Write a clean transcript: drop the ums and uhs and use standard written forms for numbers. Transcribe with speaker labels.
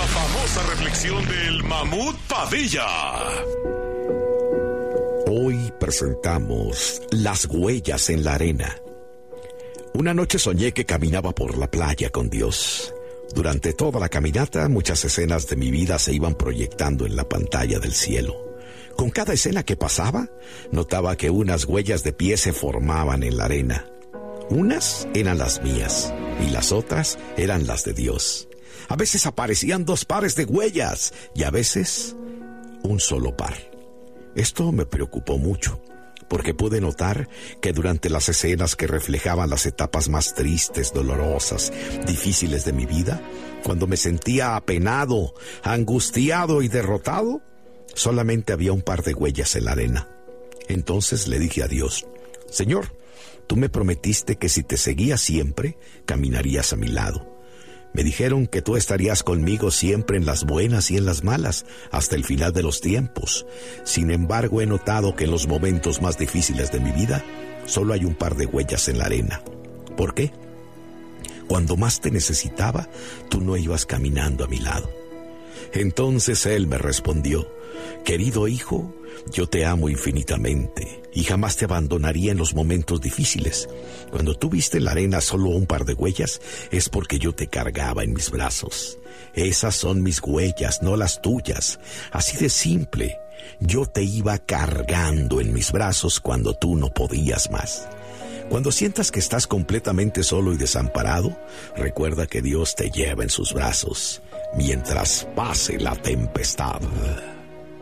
Speaker 1: famosa reflexión del Mamut Padilla.
Speaker 2: Hoy presentamos Las huellas en la arena. Una noche soñé que caminaba por la playa con Dios. Durante toda la caminata, muchas escenas de mi vida se iban proyectando en la pantalla del cielo. Con cada escena que pasaba, notaba que unas huellas de pie se formaban en la arena. Unas eran las mías y las otras eran las de Dios. A veces aparecían 2 pares de huellas y a veces un solo par. Esto me preocupó mucho, porque pude notar que durante las escenas que reflejaban las etapas más tristes, dolorosas, difíciles de mi vida, cuando me sentía apenado, angustiado y derrotado, solamente había un par de huellas en la arena. Entonces le dije a Dios: Señor, tú me prometiste que si te seguía siempre, caminarías a mi lado. Me dijeron que tú estarías conmigo siempre en las buenas y en las malas, hasta el final de los tiempos. Sin embargo, he notado que en los momentos más difíciles de mi vida, solo hay un par de huellas en la arena. ¿Por qué? Cuando más te necesitaba, tú no ibas caminando a mi lado. Entonces él me respondió: querido hijo, yo te amo infinitamente y jamás te abandonaría en los momentos difíciles. Cuando tú viste en la arena solo un par de huellas, es porque yo te cargaba en mis brazos. Esas son mis huellas, no las tuyas. Así de simple. Yo te iba cargando en mis brazos cuando tú no podías más. Cuando sientas que estás completamente solo y desamparado, recuerda que Dios te lleva en sus brazos mientras pase la tempestad.